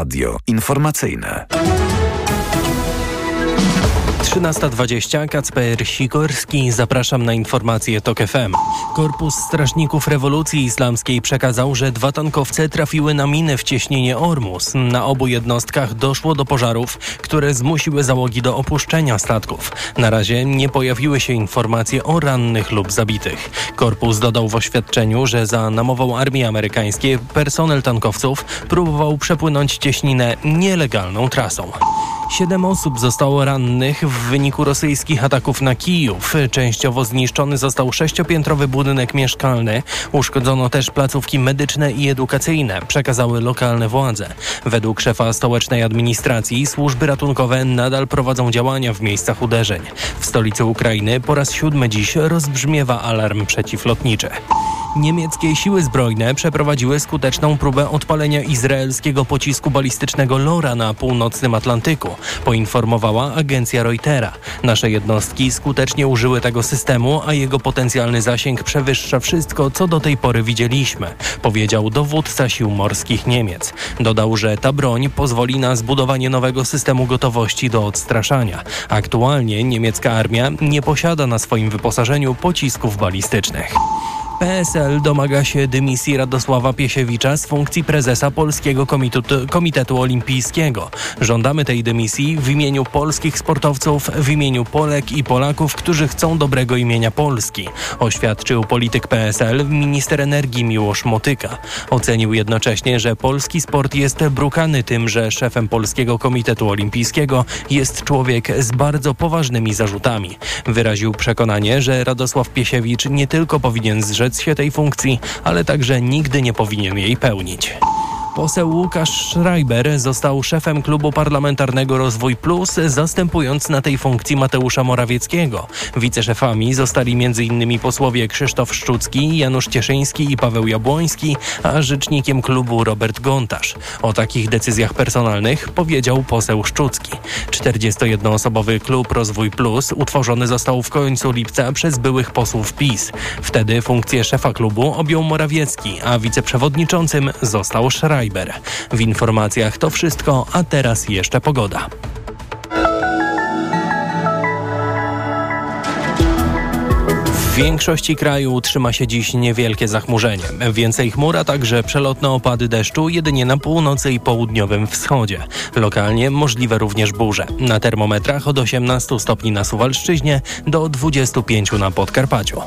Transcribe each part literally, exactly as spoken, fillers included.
Radio informacyjne. trzynasta dwadzieścia, Kacper Sikorski, zapraszam na informacje TOK F M. Korpus Strażników Rewolucji Islamskiej przekazał, że dwa tankowce trafiły na miny w cieśninie Ormus. Na obu jednostkach doszło do pożarów, które zmusiły załogi do opuszczenia statków. Na razie nie pojawiły się informacje o rannych lub zabitych. Korpus dodał w oświadczeniu, że za namową armii amerykańskiej personel tankowców próbował przepłynąć cieśninę nielegalną trasą. Siedem osób zostało rannych w wyniku rosyjskich ataków na Kijów. Częściowo zniszczony został sześciopiętrowy budynek mieszkalny. Uszkodzono też placówki medyczne i edukacyjne, przekazały lokalne władze. Według szefa stołecznej administracji służby ratunkowe nadal prowadzą działania w miejscach uderzeń. W stolicy Ukrainy po raz siódmy dziś rozbrzmiewa alarm przeciwlotniczy. Niemieckie siły zbrojne przeprowadziły skuteczną próbę odpalenia izraelskiego pocisku balistycznego Lora na północnym Atlantyku, poinformowała agencja Reutera. Nasze jednostki skutecznie użyły tego systemu, a jego potencjalny zasięg przewyższa wszystko, co do tej pory widzieliśmy, powiedział dowódca sił morskich Niemiec. Dodał, że ta broń pozwoli na zbudowanie nowego systemu gotowości do odstraszania. Aktualnie niemiecka armia nie posiada na swoim wyposażeniu pocisków balistycznych. P S L domaga się dymisji Radosława Piesiewicza z funkcji prezesa Polskiego Komitetu, Komitetu Olimpijskiego. Żądamy tej dymisji w imieniu polskich sportowców, w imieniu Polek i Polaków, którzy chcą dobrego imienia Polski, oświadczył polityk P S L, minister energii Miłosz Motyka. Ocenił jednocześnie, że polski sport jest brukany tym, że szefem Polskiego Komitetu Olimpijskiego jest człowiek z bardzo poważnymi zarzutami. Wyraził przekonanie, że Radosław Piesiewicz nie tylko powinien zrzec się tej funkcji, ale także nigdy nie powinien jej pełnić. Poseł Łukasz Schreiber został szefem Klubu Parlamentarnego Rozwój Plus, zastępując na tej funkcji Mateusza Morawieckiego. Wiceszefami zostali m.in. posłowie Krzysztof Szczucki, Janusz Cieszyński i Paweł Jabłoński, a rzecznikiem klubu Robert Gontarz. O takich decyzjach personalnych powiedział poseł Szczucki. czterdziestojednoosobowy Klub Rozwój Plus utworzony został w końcu lipca przez byłych posłów PiS. Wtedy funkcję szefa klubu objął Morawiecki, a wiceprzewodniczącym został Schreiber. W informacjach to wszystko, a teraz jeszcze pogoda. W większości kraju utrzyma się dziś niewielkie zachmurzenie. Więcej chmur, a także przelotne opady deszczu jedynie na północy i południowym wschodzie. Lokalnie możliwe również burze. Na termometrach od osiemnastu stopni na Suwalszczyźnie do dwudziestu pięciu na Podkarpaciu.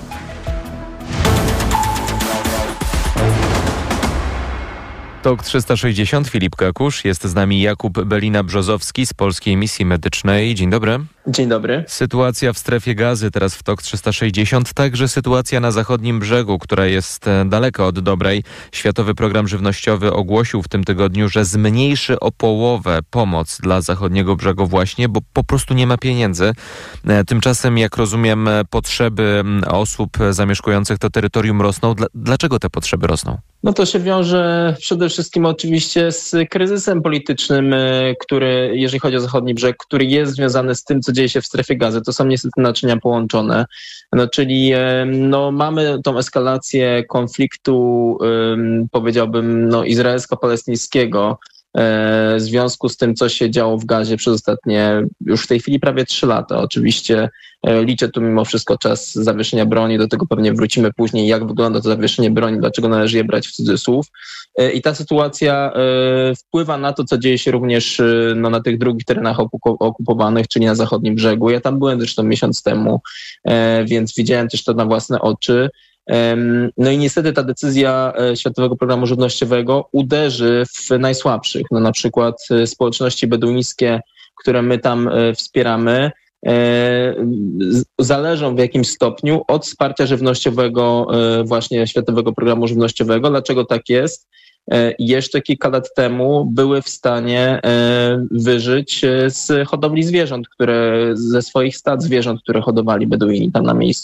TOK trzysta sześćdziesiąt, Filip Kakusz, jest z nami Jakub Belina-Brzozowski z Polskiej Misji Medycznej. Dzień dobry. Dzień dobry. Sytuacja w strefie Gazy teraz w TOK trzysta sześćdziesiąt, także sytuacja na zachodnim brzegu, która jest daleka od dobrej. Światowy Program Żywnościowy ogłosił w tym tygodniu, że zmniejszy o połowę pomoc dla zachodniego brzegu właśnie, bo po prostu nie ma pieniędzy. Tymczasem, jak rozumiem, potrzeby osób zamieszkujących to terytorium rosną. Dlaczego te potrzeby rosną? No to się wiąże przede wszystkim oczywiście z kryzysem politycznym, który, jeżeli chodzi o zachodni brzeg, który jest związany z tym, co dzieje się w strefie Gazy. To są niestety naczynia połączone. No, czyli no, mamy tą eskalację konfliktu, powiedziałbym, no, izraelsko-palestyńskiego, w związku z tym, co się działo w Gazie przez ostatnie już w tej chwili prawie trzy lata. Oczywiście liczę tu mimo wszystko czas zawieszenia broni, do tego pewnie wrócimy później, jak wygląda to zawieszenie broni, dlaczego należy je brać w cudzysłów. I ta sytuacja wpływa na to, co dzieje się również no, na tych drugich terenach okupowanych, czyli na zachodnim brzegu. Ja tam byłem zresztą miesiąc temu, więc widziałem też to na własne oczy. No i niestety ta decyzja Światowego Programu Żywnościowego uderzy w najsłabszych. No na przykład społeczności beduińskie, które my tam wspieramy, zależą w jakimś stopniu od wsparcia żywnościowego właśnie Światowego Programu Żywnościowego. Dlaczego tak jest? Jeszcze kilka lat temu były w stanie wyżyć z hodowli zwierząt, które ze swoich stad zwierząt, które hodowali Beduini tam na miejscu.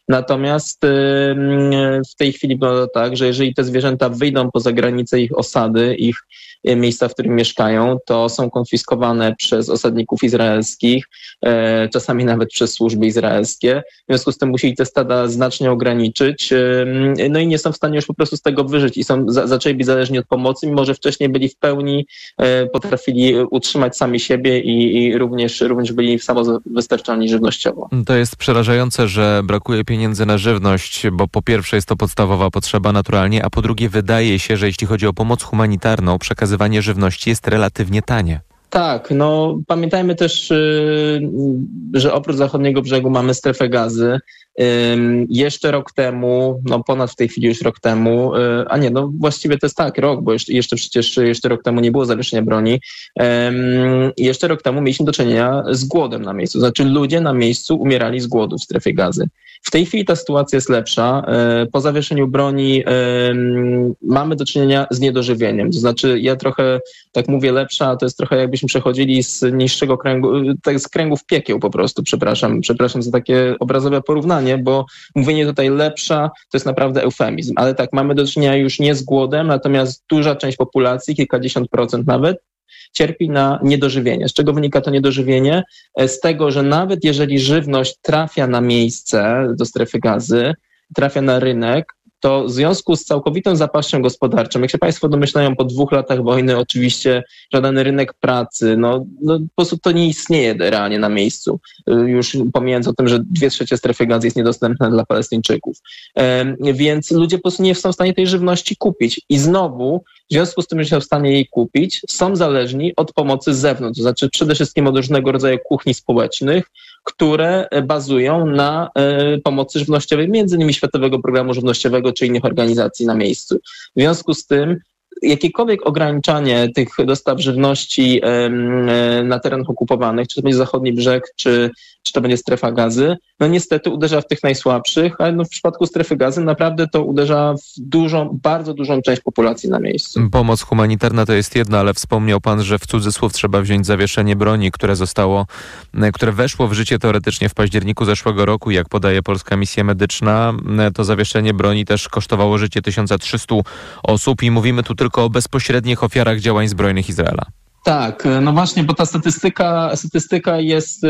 Natomiast w tej chwili wygląda tak, że jeżeli te zwierzęta wyjdą poza granice ich osady, ich miejsca, w którym mieszkają, to są konfiskowane przez osadników izraelskich, czasami nawet przez służby izraelskie. W związku z tym musieli te stada znacznie ograniczyć, no i nie są w stanie już po prostu z tego wyżyć i są, zaczęli być zależni od pomocy, mimo że wcześniej byli w pełni, potrafili utrzymać sami siebie i, i również, również byli samowystarczalni żywnościowo. To jest przerażające, że brakuje pieniędzy na żywność, bo po pierwsze jest to podstawowa potrzeba naturalnie, a po drugie wydaje się, że jeśli chodzi o pomoc humanitarną, przekazywanie żywności jest relatywnie tanie. Tak, no pamiętajmy też, że oprócz zachodniego brzegu mamy strefę Gazy. Jeszcze rok temu, no ponad w tej chwili już rok temu, a nie, no właściwie to jest tak, rok, bo jeszcze, jeszcze przecież jeszcze rok temu nie było zawieszenia broni. Jeszcze rok temu mieliśmy do czynienia z głodem na miejscu, znaczy ludzie na miejscu umierali z głodu w strefie Gazy. W tej chwili ta sytuacja jest lepsza. Po zawieszeniu broni mamy do czynienia z niedożywieniem. To znaczy ja trochę, tak mówię lepsza, to jest trochę jakbyśmy przechodzili z niższego kręgu, tak z kręgów piekieł po prostu, przepraszam, przepraszam za takie obrazowe porównanie, bo mówienie tutaj lepsza to jest naprawdę eufemizm. Ale tak, mamy do czynienia już nie z głodem, natomiast duża część populacji, kilkadziesiąt procent nawet, cierpi na niedożywienie. Z czego wynika to niedożywienie? Z tego, że nawet jeżeli żywność trafia na miejsce do strefy Gazy, trafia na rynek, to w związku z całkowitą zapaścią gospodarczą, jak się Państwo domyślają, po dwóch latach wojny oczywiście żaden rynek pracy, no, no po prostu to nie istnieje realnie na miejscu. Już pomijając o tym, że dwie trzecie strefy Gazy jest niedostępna dla Palestyńczyków. E, więc ludzie po prostu nie są w stanie tej żywności kupić. I znowu, w związku z tym, że są w stanie jej kupić, są zależni od pomocy z zewnątrz. To znaczy przede wszystkim od różnego rodzaju kuchni społecznych, które bazują na e, pomocy żywnościowej, między innymi Światowego Programu Żywnościowego czy innych organizacji na miejscu. W związku z tym jakiekolwiek ograniczanie tych dostaw żywności e, na terenach okupowanych, czy to będzie zachodni brzeg, czy, czy to będzie strefa Gazy, no niestety uderza w tych najsłabszych, ale no w przypadku strefy Gazy naprawdę to uderza w dużą, bardzo dużą część populacji na miejscu. Pomoc humanitarna to jest jedno, ale wspomniał pan, że w cudzysłów trzeba wziąć zawieszenie broni, które zostało, które weszło w życie teoretycznie w październiku zeszłego roku, jak podaje Polska Misja Medyczna. To zawieszenie broni też kosztowało życie tysiąc trzysta osób i mówimy tu tylko o bezpośrednich ofiarach działań zbrojnych Izraela. Tak, no właśnie, bo ta statystyka, statystyka jest,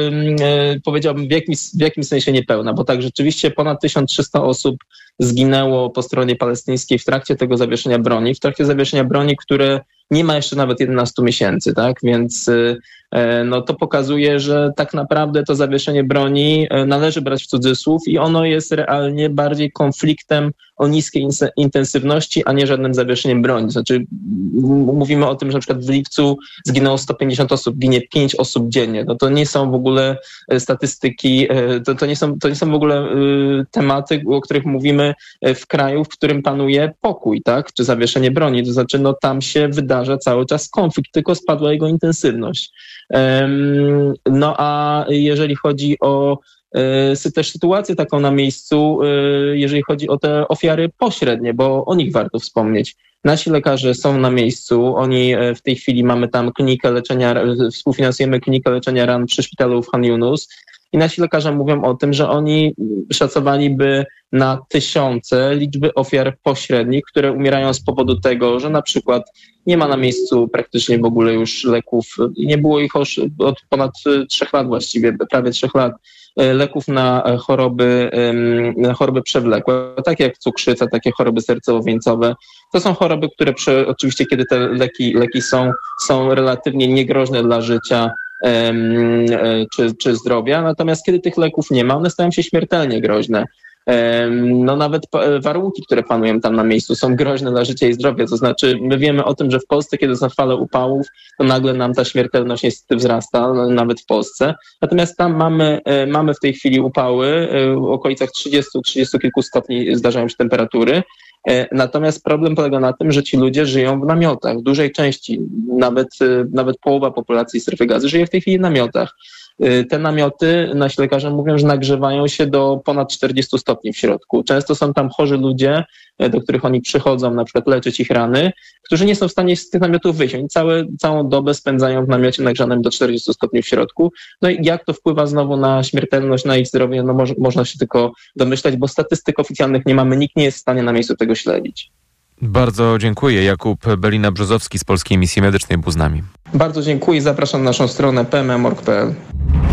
yy, powiedziałbym, w jakimś, w jakimś sensie niepełna, bo tak, rzeczywiście ponad tysiąc trzysta osób zginęło po stronie palestyńskiej w trakcie tego zawieszenia broni, w trakcie zawieszenia broni, które nie ma jeszcze nawet jedenastu miesięcy, tak, więc yy, no to pokazuje, że tak naprawdę to zawieszenie broni należy brać w cudzysłów i ono jest realnie bardziej konfliktem o niskiej intensywności, a nie żadnym zawieszeniem broni. Znaczy mówimy o tym, że na przykład w lipcu zginęło sto pięćdziesiąt osób, ginie pięć osób dziennie. No to nie są w ogóle statystyki, to, to, nie, są, to nie są w ogóle tematy, o których mówimy w kraju, w którym panuje pokój, tak, czy zawieszenie broni. To znaczy no tam się wydarza cały czas konflikt, tylko spadła jego intensywność. No a jeżeli chodzi o też sytuację taką na miejscu, jeżeli chodzi o te ofiary pośrednie, bo o nich warto wspomnieć. Nasi lekarze są na miejscu, oni w tej chwili mamy tam klinikę leczenia, współfinansujemy klinikę leczenia ran przy szpitalu w Khan Yunus i nasi lekarze mówią o tym, że oni szacowaliby na tysiące liczby ofiar pośrednich, które umierają z powodu tego, że na przykład nie ma na miejscu praktycznie w ogóle już leków, nie było ich już od ponad trzech lat właściwie, prawie trzech lat, leków na choroby, na choroby przewlekłe, takie jak cukrzyca, takie choroby sercowo-wieńcowe. To są choroby, które przy, oczywiście kiedy te leki, leki są, są relatywnie niegroźne dla życia czy, czy zdrowia, natomiast kiedy tych leków nie ma, one stają się śmiertelnie groźne. No nawet warunki, które panują tam na miejscu, są groźne dla życia i zdrowia, to znaczy my wiemy o tym, że w Polsce, kiedy są fale upałów, to nagle nam ta śmiertelność niestety wzrasta, nawet w Polsce, natomiast tam mamy, mamy w tej chwili upały, w okolicach trzydziestu, trzydziestu kilku stopni zdarzają się temperatury, natomiast problem polega na tym, że ci ludzie żyją w namiotach, w dużej części, nawet, nawet połowa populacji strefy Gazy żyje w tej chwili w namiotach. Te namioty, nasi lekarze mówią, że nagrzewają się do ponad czterdziestu stopni w środku. Często są tam chorzy ludzie, do których oni przychodzą na przykład leczyć ich rany, którzy nie są w stanie z tych namiotów wyjść. Oni całe, całą dobę spędzają w namiocie nagrzanym do czterdziestu stopni w środku. No i jak to wpływa znowu na śmiertelność, na ich zdrowie, no mo- można się tylko domyślać, bo statystyk oficjalnych nie mamy, nikt nie jest w stanie na miejscu tego śledzić. Bardzo dziękuję. Jakub Belina-Brzozowski z Polskiej Misji Medycznej był z nami. Bardzo dziękuję i zapraszam na naszą stronę p m m kropka org kropka p l.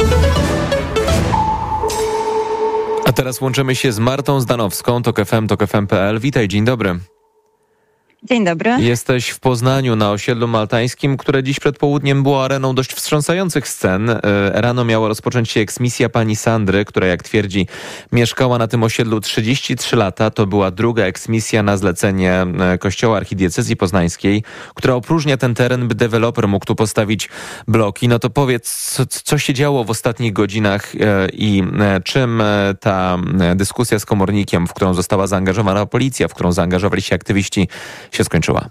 A teraz łączymy się z Martą Zdanowską, TOK F M, tok f m kropka p l. Witaj, dzień dobry. Dzień dobry. Jesteś w Poznaniu na osiedlu maltańskim, które dziś przed południem było areną dość wstrząsających scen. Rano miała rozpocząć się eksmisja pani Sandry, która, jak twierdzi, mieszkała na tym osiedlu trzydzieści trzy lata. To była druga eksmisja na zlecenie Kościoła Archidiecezji Poznańskiej, która opróżnia ten teren, by deweloper mógł tu postawić bloki. No to powiedz, co, co się działo w ostatnich godzinach i czym ta dyskusja z komornikiem, w którą została zaangażowana policja, w którą zaangażowali się aktywiści, się skończyła?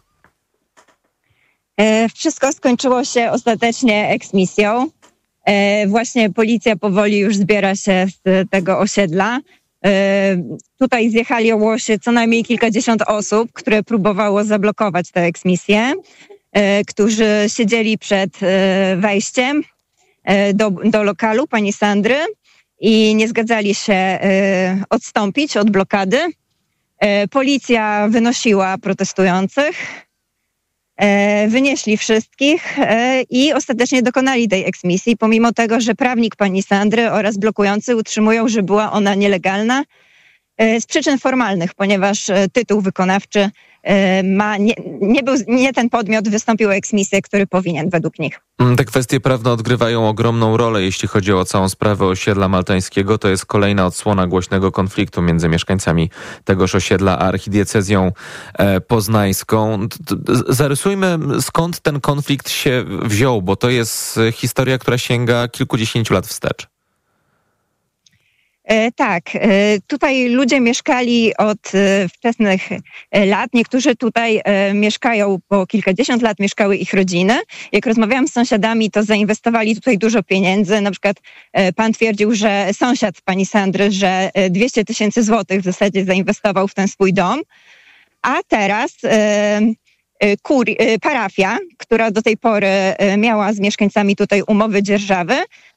Wszystko skończyło się ostatecznie eksmisją. Właśnie policja powoli już zbiera się z tego osiedla. Tutaj zjechało się co najmniej kilkadziesiąt osób, które próbowało zablokować tę eksmisję, którzy siedzieli przed wejściem do, do lokalu pani Sandry i nie zgadzali się odstąpić od blokady. Policja wynosiła protestujących, wynieśli wszystkich i ostatecznie dokonali tej eksmisji, pomimo tego, że prawnik pani Sandry oraz blokujący utrzymują, że była ona nielegalna z przyczyn formalnych, ponieważ tytuł wykonawczy ma, nie, nie, był, nie ten podmiot wystąpił o eksmisję, który powinien według nich. Te kwestie prawne odgrywają ogromną rolę, jeśli chodzi o całą sprawę osiedla maltańskiego. To jest kolejna odsłona głośnego konfliktu między mieszkańcami tegoż osiedla a archidiecezją poznańską. Zarysujmy, skąd ten konflikt się wziął, bo to jest historia, która sięga kilkudziesięciu lat wstecz. Tak, tutaj ludzie mieszkali od wczesnych lat. Niektórzy tutaj mieszkają po kilkadziesiąt lat, mieszkały ich rodziny. Jak rozmawiałam z sąsiadami, to zainwestowali tutaj dużo pieniędzy. Na przykład pan twierdził, że sąsiad pani Sandry, że dwieście tysięcy złotych w zasadzie zainwestował w ten swój dom. A teraz kuri, parafia, która do tej pory miała z mieszkańcami tutaj umowy dzierżawy,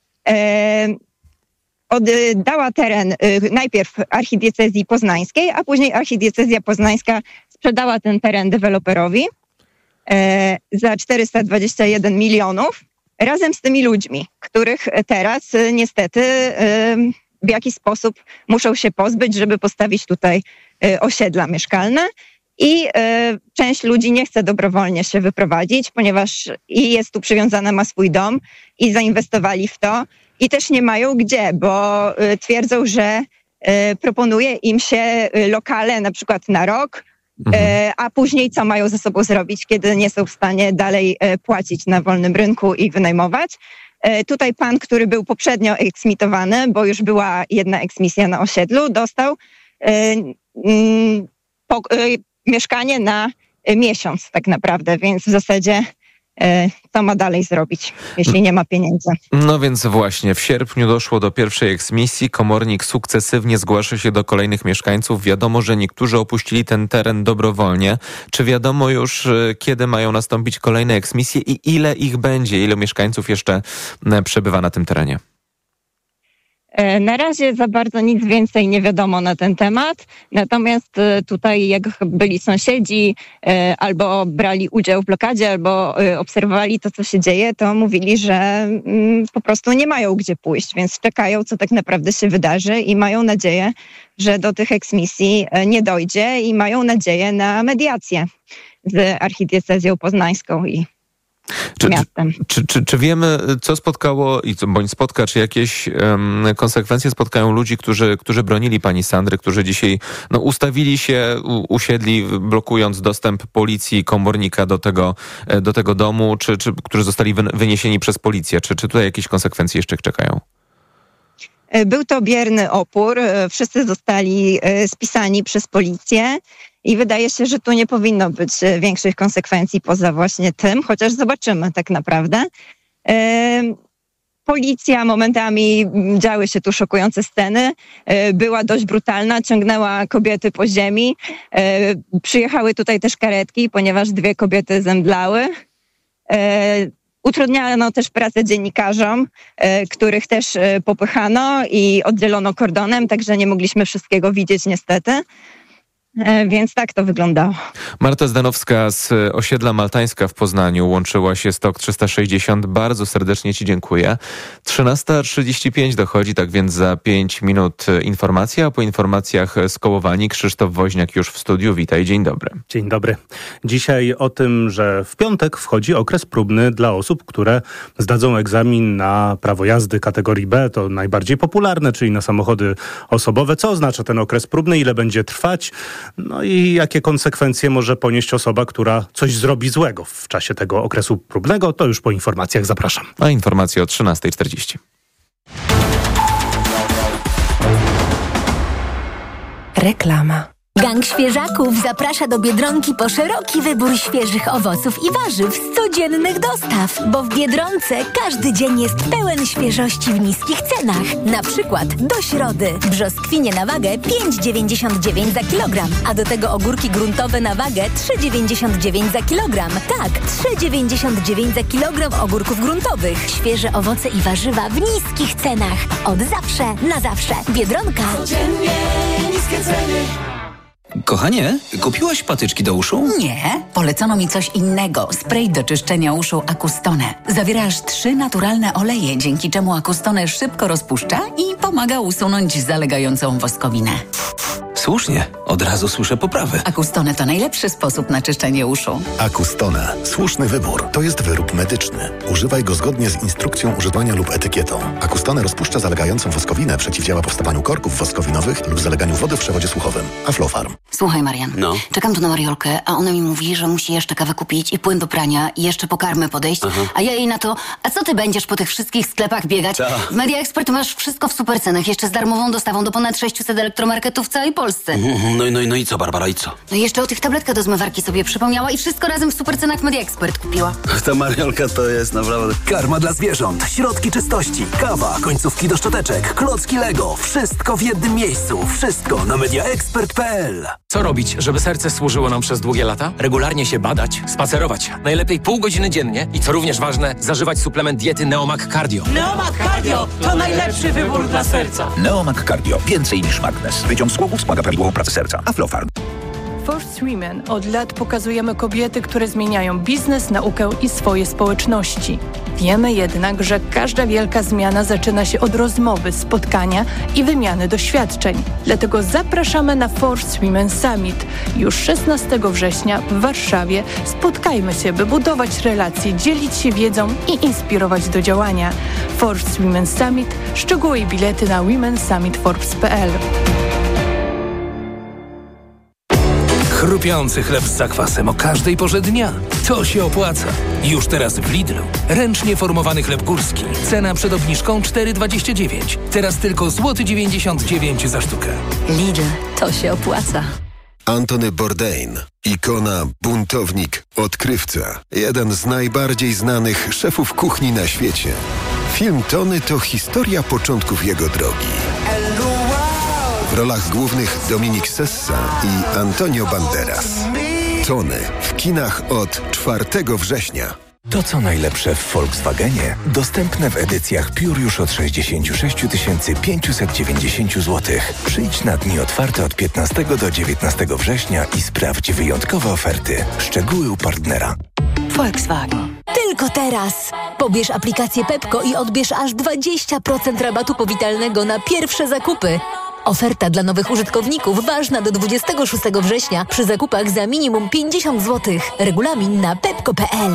oddała teren najpierw archidiecezji poznańskiej, a później archidiecezja poznańska sprzedała ten teren deweloperowi e, za czterysta dwadzieścia jeden milionów razem z tymi ludźmi, których teraz e, niestety e, w jakiś sposób muszą się pozbyć, żeby postawić tutaj e, osiedla mieszkalne. I e, część ludzi nie chce dobrowolnie się wyprowadzić, ponieważ i jest tu przywiązana, ma swój dom i zainwestowali w to. I też nie mają gdzie, bo y, twierdzą, że y, proponuje im się y, lokale na przykład na rok, mhm. y, a później co mają ze sobą zrobić, kiedy nie są w stanie dalej y, płacić na wolnym rynku i wynajmować. Y, tutaj pan, który był poprzednio eksmitowany, bo już była jedna eksmisja na osiedlu, dostał y, y, po, y, mieszkanie na y, miesiąc tak naprawdę, więc w zasadzie co ma dalej zrobić, jeśli nie ma pieniędzy. No więc właśnie, w sierpniu doszło do pierwszej eksmisji. Komornik sukcesywnie zgłasza się do kolejnych mieszkańców. Wiadomo, że niektórzy opuścili ten teren dobrowolnie. Czy wiadomo już, kiedy mają nastąpić kolejne eksmisje i ile ich będzie? Ilu mieszkańców jeszcze przebywa na tym terenie? Na razie za bardzo nic więcej nie wiadomo na ten temat, natomiast tutaj jak byli sąsiedzi albo brali udział w blokadzie, albo obserwowali to, co się dzieje, to mówili, że po prostu nie mają gdzie pójść, więc czekają, co tak naprawdę się wydarzy i mają nadzieję, że do tych eksmisji nie dojdzie i mają nadzieję na mediację z archidiecezją poznańską i Czy, czy, czy, czy wiemy, co spotkało i co, bądź spotka, czy jakieś um, konsekwencje spotkają ludzi, którzy, którzy bronili pani Sandry, którzy dzisiaj no, ustawili się, u, usiedli, blokując dostęp policji, komornika do tego, do tego domu, czy, czy którzy zostali wyniesieni przez policję? Czy, czy tutaj jakieś konsekwencje jeszcze czekają? Był to bierny opór. Wszyscy zostali spisani przez policję. I wydaje się, że tu nie powinno być większych konsekwencji poza właśnie tym, chociaż zobaczymy tak naprawdę. policja, momentami działy się tu szokujące sceny. Była dość brutalna, ciągnęła kobiety po ziemi. Przyjechały tutaj też karetki, ponieważ dwie kobiety zemdlały. Utrudniano też pracę dziennikarzom, których też popychano i oddzielono kordonem, także nie mogliśmy wszystkiego widzieć niestety. Więc tak to wyglądało. Marta Zdanowska z osiedla Maltańska w Poznaniu łączyła się z TOK trzysta sześćdziesiąt. Bardzo serdecznie Ci dziękuję. trzynasta trzydzieści pięć dochodzi, tak więc za pięć minut informacja, a po informacjach Skołowani. Krzysztof Woźniak już w studiu. Witaj, dzień dobry. Dzień dobry. Dzisiaj o tym, że w piątek wchodzi okres próbny dla osób, które zdadzą egzamin na prawo jazdy kategorii B. To najbardziej popularne, czyli na samochody osobowe. Co oznacza ten okres próbny? Ile będzie trwać? No i jakie konsekwencje może ponieść osoba, która coś zrobi złego w czasie tego okresu próbnego? To już po informacjach zapraszam. A informacje o trzynasta czterdzieści. Reklama. Gang Świeżaków zaprasza do Biedronki po szeroki wybór świeżych owoców i warzyw z codziennych dostaw, bo w Biedronce każdy dzień jest pełen świeżości w niskich cenach. Na przykład do środy brzoskwinie na wagę pięć dziewięćdziesiąt dziewięć za kilogram, a do tego ogórki gruntowe na wagę trzy dziewięćdziesiąt dziewięć za kilogram. Tak, trzy dziewięćdziesiąt dziewięć za kilogram ogórków gruntowych. Świeże owoce i warzywa w niskich cenach. Od zawsze na zawsze. Biedronka. Codziennie niskie ceny. Kochanie, kupiłaś patyczki do uszu? Nie, polecono mi coś innego. Spray do czyszczenia uszu Acustone. Zawiera aż trzy naturalne oleje, dzięki czemu Acustone szybko rozpuszcza i pomaga usunąć zalegającą woskowinę. Słusznie, od razu słyszę poprawy. Acustone to najlepszy sposób na czyszczenie uszu. Acustone. Słuszny wybór. To jest wyrób medyczny. Używaj go zgodnie z instrukcją używania lub etykietą. Acustone rozpuszcza zalegającą woskowinę, przeciwdziała powstawaniu korków woskowinowych lub zaleganiu wody w przewodzie słuchowym. Aflofarm. Słuchaj, Marian. No? Czekam tu na Mariolkę, a ona mi mówi, że musi jeszcze kawę kupić i płyn do prania i jeszcze po karmę podejść. Aha. A ja jej na to, a co ty będziesz po tych wszystkich sklepach biegać? Ta. W Media Expert masz wszystko w super cenach, jeszcze z darmową dostawą do ponad sześciuset elektromarketów w całej Polsce. Mhm, no, i- no, i- no i co, Barbara, i co? No i jeszcze o tych tabletkach do zmywarki sobie przypomniała i wszystko razem w super cenach Media Expert kupiła. Ta Mariolka to jest naprawdę... Karma dla zwierząt, środki czystości, kawa, końcówki do szczoteczek, klocki Lego. Wszystko w jednym miejscu. Wszystko na mediaexpert kropka p l. Co robić, żeby serce służyło nam przez długie lata? Regularnie się badać, spacerować. Najlepiej pół godziny dziennie i co również ważne, zażywać suplement diety Neomag Cardio. Neomag Cardio to najlepszy wybór dla serca. Neomag Cardio. Więcej niż magnes. Wyciąg z głowy wspomaga prawidłową pracę serca. Aflofarm. First Women od lat pokazujemy kobiety, które zmieniają biznes, naukę i swoje społeczności. Wiemy jednak, że każda wielka zmiana zaczyna się od rozmowy, spotkania i wymiany doświadczeń. Dlatego zapraszamy na First Women Summit. Już szesnastego września w Warszawie spotkajmy się, by budować relacje, dzielić się wiedzą i inspirować do działania. First Women Summit. Szczegóły i bilety na women summit forbes kropka p l. Chrupiący chleb z zakwasem o każdej porze dnia. To się opłaca. Już teraz w Lidlu. Ręcznie formowany chleb górski. Cena przed obniżką cztery dwadzieścia dziewięć. Teraz tylko złoty dziewięćdziesiąt dziewięć za sztukę. Lidl, to się opłaca. Antony Bourdain. Ikona, buntownik, odkrywca. Jeden z najbardziej znanych szefów kuchni na świecie. Film Tony to historia początków jego drogi. W rolach głównych Dominik Sessa i Antonio Banderas. Tony w kinach od czwartego września. To co najlepsze w Volkswagenie dostępne w edycjach Pure już od sześćdziesiąt sześć tysięcy pięćset dziewięćdziesiąt złotych. Przyjdź na dni otwarte od piętnastego do dziewiętnastego września i sprawdź wyjątkowe oferty. Szczegóły u partnera. Volkswagen. Tylko teraz! Pobierz aplikację Pepko i odbierz aż dwadzieścia procent rabatu powitalnego na pierwsze zakupy. Oferta dla nowych użytkowników ważna do dwudziestego szóstego września przy zakupach za minimum pięćdziesiąt złotych. Regulamin na pepko kropka p l.